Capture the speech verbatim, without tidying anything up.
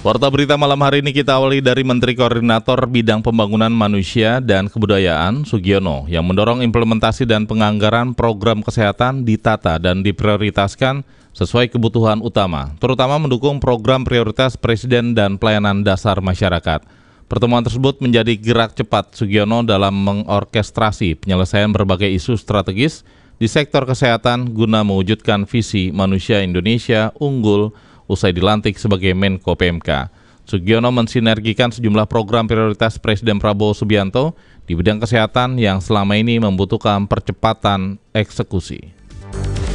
Warta berita malam hari ini kita awali dari Menteri Koordinator Bidang Pembangunan Manusia dan Kebudayaan, Sugiono, yang mendorong implementasi dan penganggaran program kesehatan ditata dan diprioritaskan sesuai kebutuhan utama, terutama mendukung program prioritas Presiden dan pelayanan dasar masyarakat. Pertemuan tersebut menjadi gerak cepat Sugiono dalam mengorkestrasi penyelesaian berbagai isu strategis di sektor kesehatan guna mewujudkan visi manusia Indonesia unggul usai dilantik sebagai Menko P M K. Sugiono mensinergikan sejumlah program prioritas Presiden Prabowo Subianto di bidang kesehatan yang selama ini membutuhkan percepatan eksekusi.